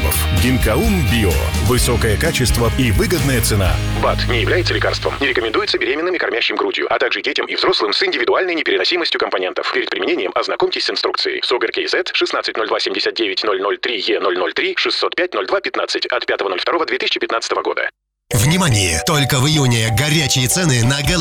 граммов. Гинкаум Био. Высокое качество и выгодная цена. БАД не является лекарством. Не рекомендуется беременным и кормящим грудью, а также детям и взрослым с индивидуальной непереносимостью компонентов. Перед применением ознакомьтесь с инструкцией. СОГР КЗ 160279-003Е003 605-02-15 от 5.02.2015 года. Внимание! Только в июне горячие цены на